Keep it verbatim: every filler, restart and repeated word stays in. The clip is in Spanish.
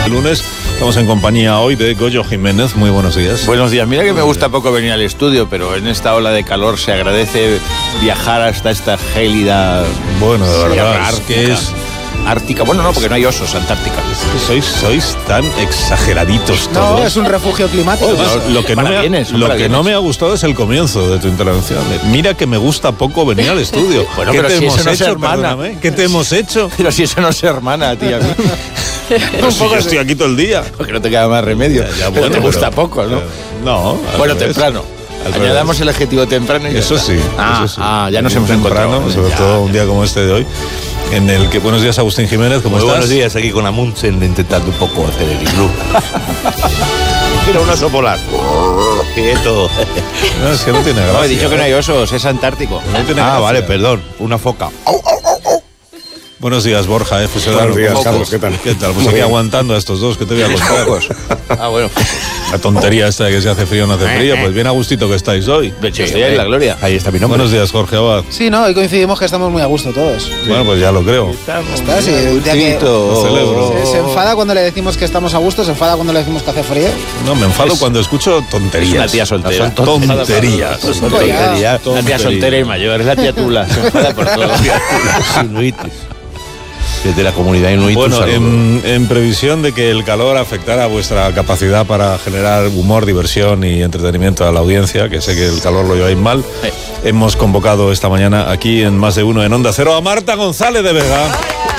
lunes. Estamos en compañía hoy de Goyo Jiménez. Muy buenos días. Buenos días. Mira que me gusta poco venir al estudio, pero en esta ola de calor se agradece viajar hasta esta gélida... Bueno, de verdad, es que es... Ártica. Bueno, no, porque no hay osos, Antártica. Es que sois, sois tan exageraditos todos. No, es un refugio climático. No, lo que, no me, ha, bienes, lo que no me ha gustado es el comienzo de tu intervención. Mira que me gusta poco venir al estudio. Bueno, ¿Qué pero te si hemos eso no hecho, se hermana. perdóname? ¿Qué te hemos hecho? Pero si eso no se hermana a ti, a mí. Pero si yo estoy aquí todo el día. Porque no te queda más remedio. Ya, ya, bueno, pero te gusta pero, poco, ¿no? Eh, no. Bueno, temprano. Añadamos el adjetivo temprano y eso está. sí, ah, eso sí. Ah, ya nos hemos temprano, encontrado. sobre ya. todo un día como este de hoy, en el que... Buenos días, Agustín Jiménez, ¿cómo Muy estás? buenos días, aquí con Amundsen intentando un poco hacer el iglú. Mira, un oso polar. Quieto. No, es que no tiene gracia. No, he dicho que no hay osos, es antártico. No tiene Ah, gracia. vale, perdón, una foca. Buenos días, Borja, eh, fusilano. Buenos días, ¿Cómo Carlos, estás? ¿qué tal? ¿Qué tal? Pues Muy aquí bien. aguantando a estos dos, que te voy a contar. Pocos. Ah, bueno. La tontería esta de que se hace frío o no hace frío, pues bien a gustito que estáis hoy. De hecho, estoy en la gloria. Ahí está mi nombre. Buenos días, Jorge Abad. Sí, no, hoy coincidimos que estamos muy a gusto todos. Bueno, pues ya lo creo. ¿Está? Sí, el día que Lo celebro. se, se enfada cuando le decimos que estamos a gusto, se enfada cuando le decimos que hace frío. No, me enfado Es- cuando escucho tonterías. Es una tía soltera. Son tonterías. Son tonterías. La tía soltera y mayor, es la tía Tula. Se enfada por todo. Los inuites. Desde la comunidad inuit. un Bueno, saludo. en, en previsión de que el calor afectara vuestra capacidad para generar humor, diversión y entretenimiento a la audiencia, que sé que el calor lo lleváis mal, Eh. hemos convocado esta mañana aquí en Más de Uno en Onda Cero a Marta González de Vega.